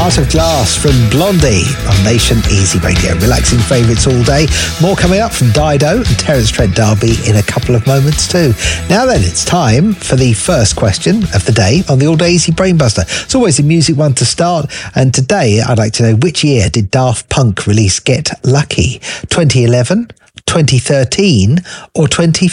Heart of Glass from Blondie on Nation Easy Radio. Relaxing favourites all day. More coming up from Dido and Terence Trent D'Arby in a couple of moments too. Now then, it's time for the first question of the day on the All Day Easy Brainbuster. It's always a music one to start, and today I'd like to know, which year did Daft Punk release Get Lucky? 2011, 2013 or 2015?